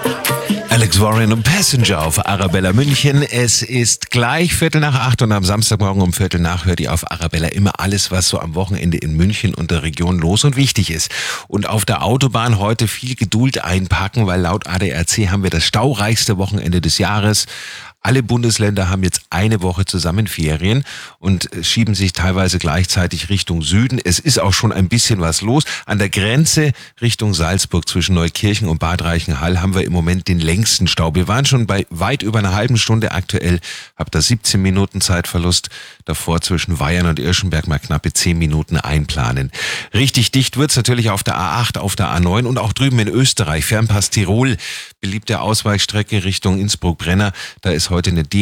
Alex Warren und Passenger auf Arabella München. Es ist gleich 7:45 und am Samstagmorgen um 7:45 hört ihr auf Arabella immer alles, was so am Wochenende in München und der Region los und wichtig ist. Und auf der Autobahn heute viel Geduld einpacken, weil laut ADAC haben wir das staureichste Wochenende des Jahres. Alle Bundesländer haben jetzt eine Woche zusammen Ferien und schieben sich teilweise gleichzeitig Richtung Süden. Es ist auch schon ein bisschen was los. An der Grenze Richtung Salzburg zwischen Neukirchen und Bad Reichenhall haben wir im Moment den längsten Stau. Wir waren schon bei weit über einer halben Stunde aktuell. Habt da 17 Minuten Zeitverlust. Davor zwischen Weyern und Irschenberg mal knappe 10 Minuten einplanen. Richtig dicht wird's natürlich auf der A8, auf der A9 und auch drüben in Österreich. Fernpass Tirol, beliebte Ausweichstrecke Richtung Innsbruck-Brenner. Da ist heute eine